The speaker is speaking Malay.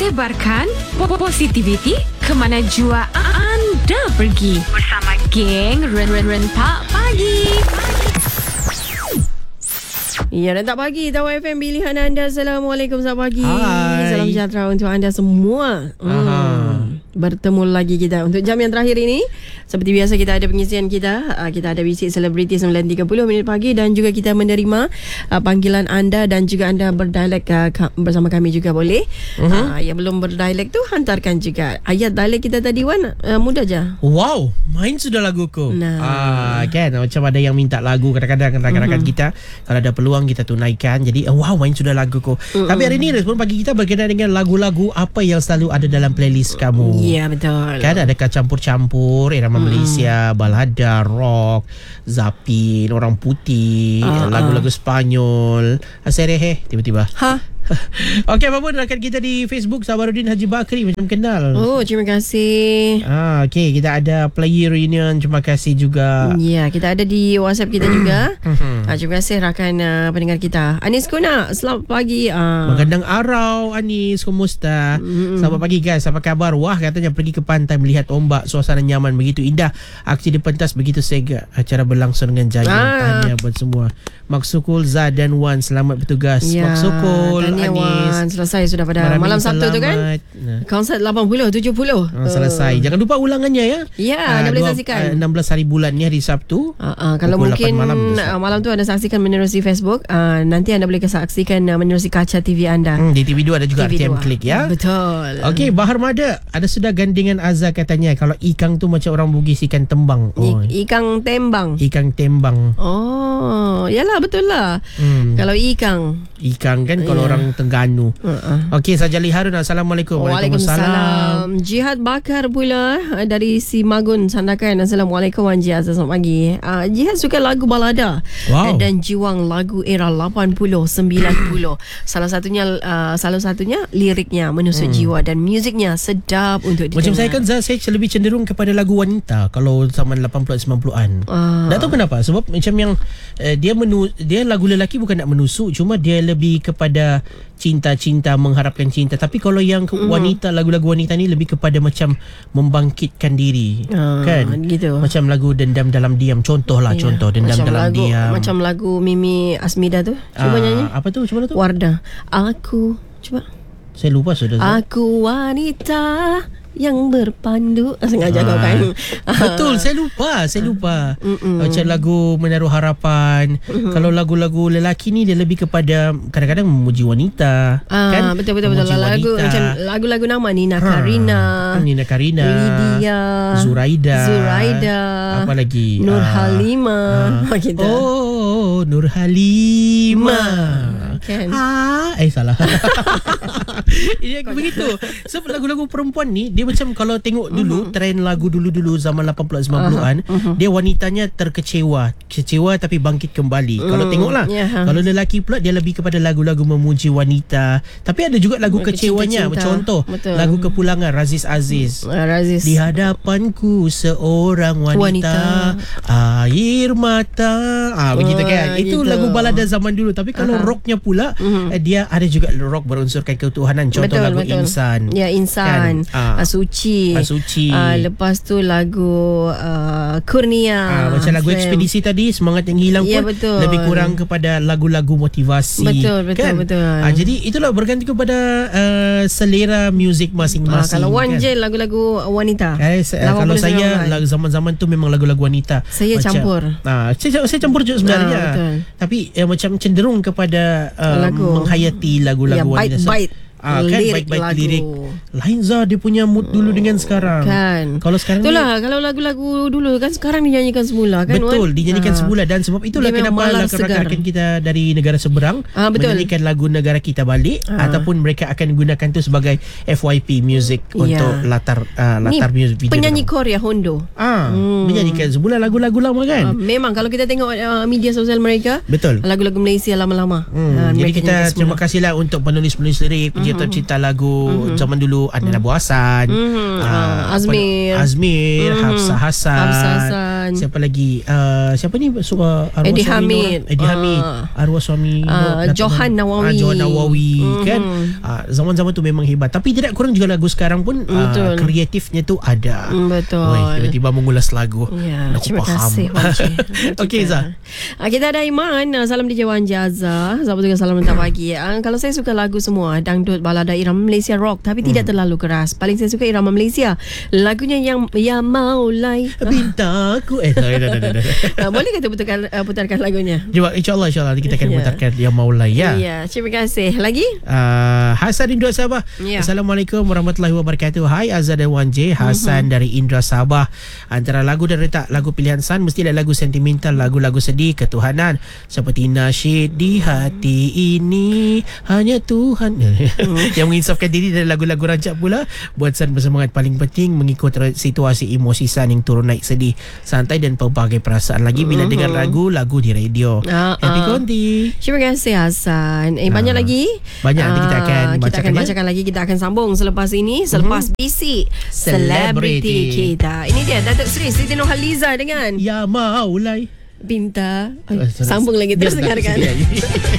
Sebarkan positivity ke mana jua anda pergi bersama geng Rentak Pagi. Ya, Rentak Pagi, Tawar FM pilihan anda. Assalamualaikum, selamat pagi. Hai. Salam sejahtera untuk anda semua. Bertemu lagi kita untuk jam yang terakhir ini. Seperti biasa kita ada pengisian kita. Kita ada Bisik Selebriti 9.30 minit pagi. Dan juga kita menerima panggilan anda. Dan juga anda berdialek bersama kami juga boleh. Yang belum berdialek tu hantarkan juga ayat dialek kita tadi, Wan. Mudah je. Wow, main sudah laguku. Kan, macam ada yang minta lagu. Kadang-kadang rakan-rakan kita, kalau ada peluang kita tunaikan. Jadi wow, main sudah laguku. Tapi hari ini respon pagi kita berkaitan dengan lagu-lagu apa yang selalu ada dalam playlist kamu. Ya, betul. Kan adakah campur-campur irama Malaysia, balada, rock, zapin, orang putih, lagu-lagu Spanyol, aserehe tiba-tiba. Okey, apa pun rakan kita di Facebook Sabaruddin Haji Bakri, macam kenal. Oh, terima kasih. Okey, kita ada player reunion, terima kasih juga. Ya, kita ada di WhatsApp kita juga. Terima kasih rakan pendengar kita. Anis Kuna, selamat pagi. Menggandang arau, Anis, kumusta? Selamat pagi guys, apa kabar? Wah, katanya pergi ke pantai melihat ombak, suasana nyaman, begitu indah. Aksi di pentas begitu sega. Acara berlangsung dengan jaya. Tahniah buat semua. Maksukul, Zad dan Wan, selamat bertugas. Ya, Maksukul, tahniah, Wan. Selesai sudah pada malam Sabtu tu kan? Konsert 80, 70. Selesai. Jangan lupa ulangannya ya. Ya, anda boleh saksikan 16 hari bulan ni, hari Sabtu. Kalau mungkin malam tu anda saksikan menerusi Facebook, nanti anda boleh saksikan menerusi kaca TV anda. Di TV2 ada juga RTM Klik ya. Betul. Okey, Bahar Mada ada sudah gandingan Azhar katanya. Kalau ikang tu macam orang Bugis, ikan tembang. Ikang tembang. Ikang tembang. Oh, yalah, betul lah. Kalau ikang kan kalau orang Terengganu. Okey, Sajali Harun, Assalamualaikum. Waalaikumsalam. Jihad Bakar pula dari Simagun, Sandakan. Assalamualaikum Wan Jihad, selamat pagi. Jihad suka lagu balada. Wow. Dan jiwang lagu era 80, 90. Salah satunya liriknya menusuk jiwa dan musiknya sedap untuk didengar. Macam saya kan, saya lebih cenderung kepada lagu wanita kalau zaman 80 90-an. Tak tahu kenapa, sebab macam yang dia lagu lelaki bukan nak menusuk, cuma dia lebih kepada cinta-cinta, mengharapkan cinta. Tapi kalau yang wanita, lagu-lagu wanita ni lebih kepada macam membangkitkan diri. Kan? Gitu. Macam lagu Dendam Dalam Diam. Contoh Dendam macam Dalam Diam. Macam lagu Mimi Asmida tu. Cuba nyanyi. Apa tu? Cuba tu. Wardah. Aku. Coba. Saya lupa sudah. Aku wanita yang berpandu. Sengaja kau kan. Betul, saya lupa. Macam lagu Menaruh Harapan. Kalau lagu-lagu lelaki ni dia lebih kepada kadang-kadang memuji wanita. Kan? Betul. Macam lagu-lagu nama Nina Karina, Lydia, Zuraida. Apa lagi? Nur Halimah. Gitu. Oh, Nur Halimah. Kan? Salah. Ini begitu. Sebab lagu-lagu perempuan ni dia macam kalau tengok dulu trend lagu dulu zaman 80 90-an, dia wanitanya kecewa tapi bangkit kembali. Kalau tengoklah, kalau lelaki pula dia lebih kepada lagu-lagu memuji wanita. Tapi ada juga lagu kecewanya. Contoh lagu Kepulangan Raziz Aziz. Di hadapanku seorang wanita. Air mata. Begitu kan. Itu lagu balada zaman dulu. Tapi kalau rocknya pula, dia ada juga rock berunsurkan ketuhanan. Contoh lagu Insan. Ya, Insan. Kan? Suci. Lepas tu lagu Kurnia. Macam lagu Ekspedisi tadi, Semangat Yang Hilang pun betul. Lebih kurang kepada lagu-lagu motivasi. Betul. Jadi itulah bergantung kepada selera muzik masing-masing. Kalau Wan kan? je lagu-lagu wanita. Kalau saya zaman-zaman tu memang lagu-lagu wanita. Saya macam, campur. Saya campur juga sebenarnya. Tapi macam cenderung kepada menghayati lagu-lagu wanita. Kan baik-baik lirik. Lain dia punya mood dulu dengan sekarang. Kan. Kalau sekarang itulah kalau lagu-lagu dulu kan sekarang dinyanyikan semula kan. Betul, dinyanyikan semula. Dan sebab itulah kenapa rakan-rakan kita dari negara seberang menyanyikan lagu negara kita balik, ataupun mereka akan gunakan tu sebagai FYP music untuk latar music video. Penyanyi Korea Hondo. Menyanyikan semula lagu-lagu lama kan. Memang kalau kita tengok media sosial mereka, betul, lagu-lagu Malaysia lama-lama. Jadi kita terima kasihlah untuk penulis-penulis lirik, pencipta lagu zaman dulu, Adnan Abu Hassan, Azmir, Hafsah Hassan, Johan. Siapa lagi? Siapa ni arwah Eddie suami Hamid. Nur? Eddie Hamid. Arwah suami Nur, Johan Nawawi. Johan Nawawi kan. Zaman-zaman tu memang hebat. Tapi tidak kurang juga lagu sekarang pun kreatifnya tu ada. Betul. Tiba-tiba mengulas lagu. Ya, Aku terima faham. kasih. Okey Zah. Kita ada Iman. Salam DJ Wan Jaza. Sahabat juga salam mentah pagi. Kalau saya suka lagu semua, dangdut, balada, irama Malaysia rock, tapi tidak terlalu keras. Paling saya suka irama Malaysia. Lagunya yang Ya Maulai. Bintangku. Boleh kita putarkan lagunya? Cuba insya-Allah nanti kita akan putarkan Ya Maulai ya. Ya, terima kasih. Lagi? Hasan Indra Sabah. Ya. Assalamualaikum warahmatullahi wabarakatuh. Hai Azad dan Wan J. Hasan dari Indra Sabah. Antara lagu dan retak lagu pilihan San mesti ada lagu sentimental, lagu-lagu sedih, ketuhanan seperti nasyid di hati ini hanya Tuhan. Yang menginsafkan diri dari lagu-lagu rancak pula. Buat San bersemangat paling penting mengikut situasi emosi San yang turun naik sedih, santai dan pelbagai perasaan lagi bila dengar lagu di radio. Happy Konti. Terima kasih Hasan. Banyak lagi? Banyak nanti kita akan bacakan lagi. Kita akan sambung selepas ini, selepas bisik selebriti kita. Ini dia Datuk Seri Siti Nurhaliza dengan Ya Maulai Binta. Sambung lagi terus dengarkan.